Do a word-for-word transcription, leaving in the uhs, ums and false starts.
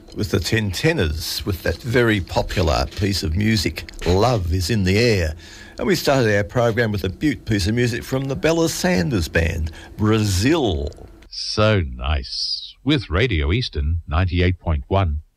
with the Ten Tenors, with that very popular piece of music, Love is in the Air. And we started our program with a beaut piece of music from the Bella Sanders Band, Brazil. So nice. With Radio Eastern ninety-eight point one.